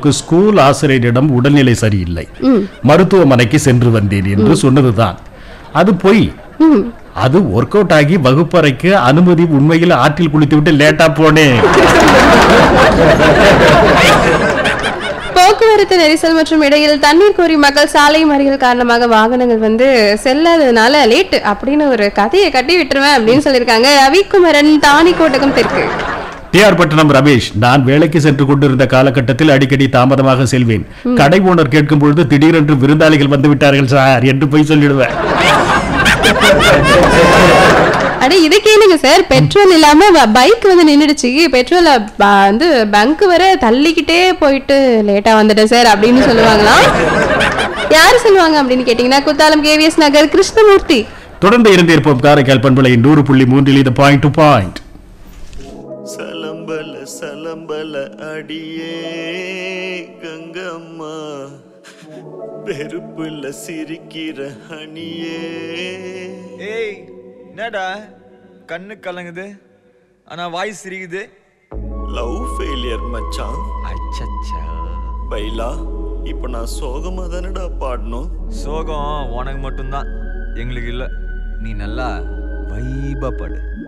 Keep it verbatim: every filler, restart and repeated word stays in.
பாப்பாவுக்கு ஸ்கூல் ஆசிரியரிடம் உடல்நிலை சரியில்லை, மருத்துவமனைக்கு சென்று வந்தேன் என்று சொன்னதுதான். அது பொய். அது ஒர்க் அவுட் ஆகி வகுப்பறைக்கு அனுமதி உண்மையில் ஆற்றில் குளித்து விட்டு லேட்டா போனேன். போக்குவரத்து நெரிசல் மற்றும் இடையில் தண்ணீர் கோரி மக்கள் சாலை மறியல் காரணமாக வாகனங்கள் வந்து செல்லாததுனால லேட்டு அப்படின்னு ஒரு கதையை கட்டி விட்டுருவேன் அப்படின்னு சொல்லியிருக்காங்க ரவிக்குமரன், தாணிக்கோட்டகம் தெற்கு. டிஆர் பட்டணம் ரமேஷ், நான் வேலைக்கு சென்று கொண்டிருந்த காலகட்டத்தில் அடிக்கடி தாமதமாக செல்வேன். கடை ஓனர் கேட்கும் பொழுது திடீரென்று விருந்தாளிகள் வந்து விட்டார்கள் சார் என்று போய் சொல்லிடுவேன். அடே இதை கேளுங்க சார், பெட்ரோல் இல்லாம பைக் வந்து நின்றுடுச்சு, பெட்ரோல் வந்து பங்க் வர தள்ளிக்கிட்டே போயிட்டு லேட்டா வந்துட்டேன் சார் அப்படின்னு சொல்லுவாங்களாம். யாரு சொல்லுவாங்க அப்படின்னு கேட்டீங்கன்னா குத்தாலம் கேவிஎஸ் நகர் கிருஷ்ணமூர்த்தி. தொடர்ந்து இருந்திருப்போம் காரைக்கால் பண்பலை நூறு புள்ளி மூன்றில் இது பாயிண்ட் டு பாயிண்ட். சலம்பல சலம்பல அடியே கங்கம்மா, பெருப்புல சிரிக்கிற அணியே. ஏய் என்னடா கண்ணு கலங்குது ஆனா வாய்ஸ் சிரிக்குது? லவ் ஃபெயிலியர் மச்சான். அச்சச்சா பைலா, இப்போ நான் சோகமா தானடா பாடணும். சோகம் உனக்கு மட்டும்தான், எங்களுக்கு இல்லை. நீ நல்லா வைபா பாடு.